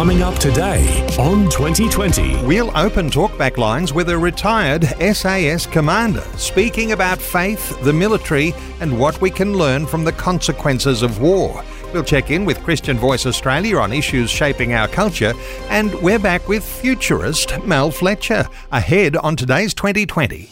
Coming up today on 2020. We'll open talkback lines with a retired SAS commander speaking about faith, the military, and what we can learn from the consequences of war. We'll check in with Christian Voice Australia on issues shaping our culture, and we're back with futurist Mel Fletcher, ahead on today's 2020.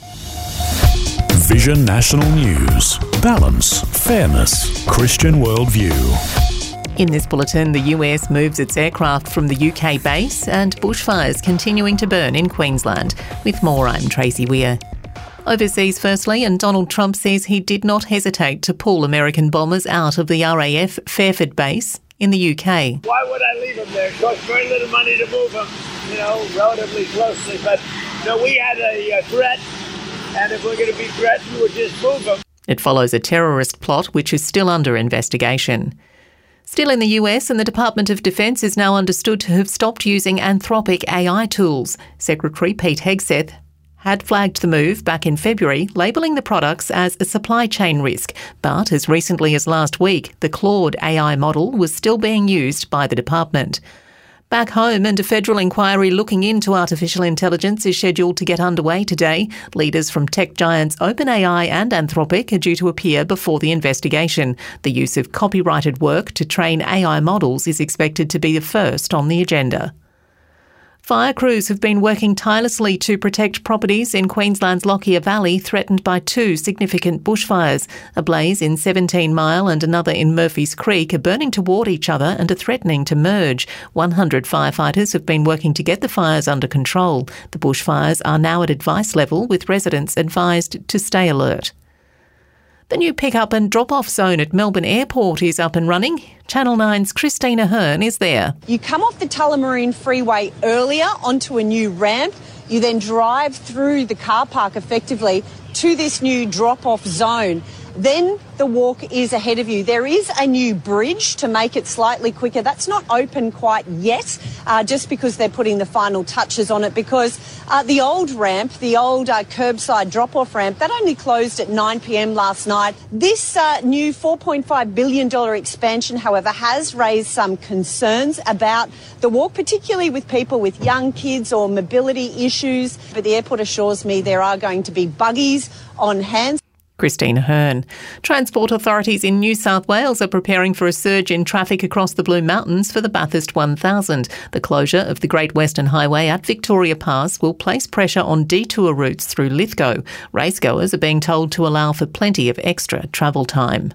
Vision National News. Balance, fairness, Christian worldview. In this bulletin, the US moves its aircraft from the UK base and bushfires continuing to burn in Queensland. With more, I'm Tracy Weir. Overseas firstly, and Donald Trump says he did not hesitate to pull American bombers out of the RAF Fairford base in the UK. Why would I leave them there? It costs very little money to move them, relatively closely. But we had a threat, and if we're going to be threatened, we'll just move them. It follows a terrorist plot which is still under investigation. Still in the US, and the Department of Defence is now understood to have stopped using Anthropic AI tools. Secretary Pete Hegseth had flagged the move back in February, labelling the products as a supply chain risk. But as recently as last week, the Claude AI model was still being used by the department. Back home, and a federal inquiry looking into artificial intelligence is scheduled to get underway today. Leaders from tech giants OpenAI and Anthropic are due to appear before the investigation. The use of copyrighted work to train AI models is expected to be the first on the agenda. Fire crews have been working tirelessly to protect properties in Queensland's Lockyer Valley threatened by two significant bushfires. A blaze in 17 Mile and another in Murphy's Creek are burning toward each other and are threatening to merge. 100 firefighters have been working to get the fires under control. The bushfires are now at advice level, with residents advised to stay alert. The new pick-up and drop-off zone at Melbourne Airport is up and running. Channel 9's Christina Hearn is there. You come off the Tullamarine Freeway earlier onto a new ramp. You then drive through the car park effectively to this new drop-off zone. Then the walk is ahead of you. There is a new bridge to make it slightly quicker. That's not open quite yet, just because they're putting the final touches on it, because the old ramp, the old curbside drop-off ramp, that only closed at 9 p.m. last night. This new $4.5 billion expansion, however, has raised some concerns about the walk, particularly with people with young kids or mobility issues. But the airport assures me there are going to be buggies on hand. Christina Hearn. Transport authorities in New South Wales are preparing for a surge in traffic across the Blue Mountains for the Bathurst 1000. The closure of the Great Western Highway at Victoria Pass will place pressure on detour routes through Lithgow. Racegoers are being told to allow for plenty of extra travel time.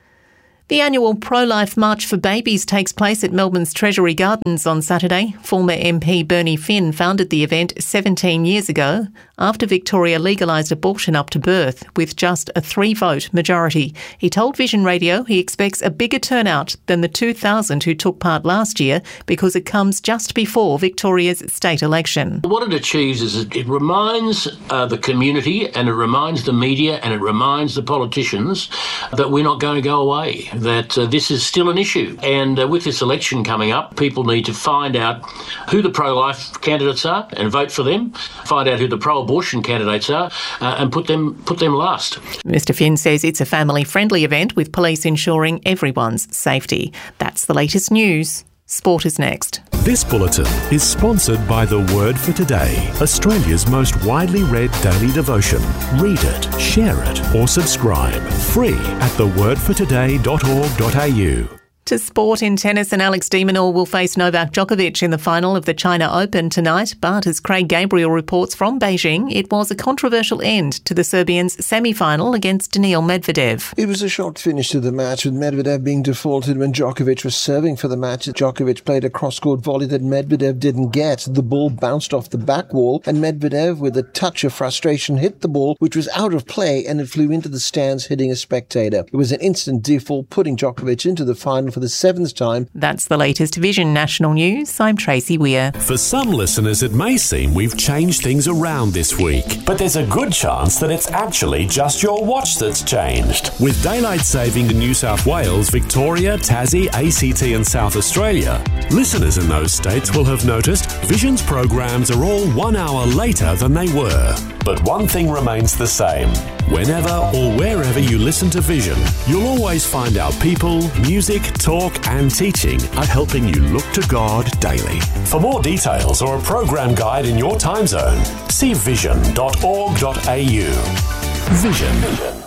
The annual Pro-Life March for Babies takes place at Melbourne's Treasury Gardens on Saturday. Former MP Bernie Finn founded the event 17 years ago after Victoria legalised abortion up to birth with just a 3-vote majority. He told Vision Radio he expects a bigger turnout than the 2,000 who took part last year because it comes just before Victoria's state election. What it achieves is it reminds the community, and it reminds the media, and it reminds the politicians that we're not going to go away, that this is still an issue. And with this election coming up, people need to find out who the pro-life candidates are and vote for them, find out who the pro-abortion candidates are and put them last. Mr Finn says it's a family-friendly event with police ensuring everyone's safety. That's the latest news. Sport is next. This bulletin is sponsored by The Word for Today, Australia's most widely read daily devotion. Read it, share it, or subscribe. Free at thewordfortoday.org.au. To sport in tennis, and Alex de Minaur will face Novak Djokovic in the final of the China Open tonight. But as Craig Gabriel reports from Beijing, it was a controversial end to the Serbian's semi-final against Daniil Medvedev. It was a shocked finish to the match, with Medvedev being defaulted when Djokovic was serving for the match. Djokovic played a cross-court volley that Medvedev didn't get. The ball bounced off the back wall, and Medvedev, with a touch of frustration, hit the ball, which was out of play, and it flew into the stands, hitting a spectator. It was an instant default, putting Djokovic into the final for the 7th time. That's the latest Vision National News. I'm Tracy Weir. For some listeners, it may seem we've changed things around this week, but there's a good chance that it's actually just your watch that's changed. With daylight saving in New South Wales, Victoria, Tassie, ACT and South Australia, listeners in those states will have noticed Vision's programs are all 1 hour later than they were. But one thing remains the same. Whenever or wherever you listen to Vision, you'll always find our people, music, talk and teaching are helping you look to God daily. For more details or a program guide in your time zone, see vision.org.au. Vision.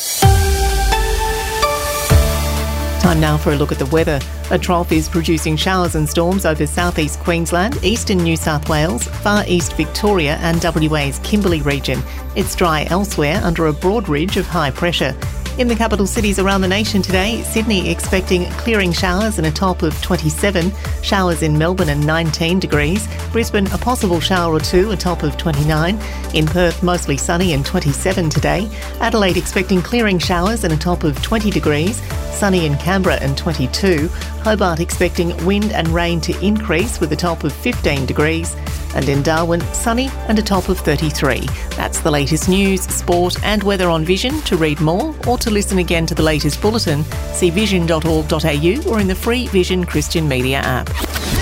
Time now for a look at the weather. A trough is producing showers and storms over southeast Queensland, eastern New South Wales, far east Victoria and WA's Kimberley region. It's dry elsewhere under a broad ridge of high pressure. In the capital cities around the nation today, Sydney expecting clearing showers and a top of 27, showers in Melbourne and 19 degrees, Brisbane a possible shower or two, a top of 29, in Perth mostly sunny and 27 today, Adelaide expecting clearing showers and a top of 20 degrees, sunny in Canberra and 22, Hobart expecting wind and rain to increase with a top of 15 degrees, and in Darwin, sunny and a top of 33. That's the latest news, sport and weather on Vision. To read more or to listen again to the latest bulletin, see vision.org.au or in the free Vision Christian Media app.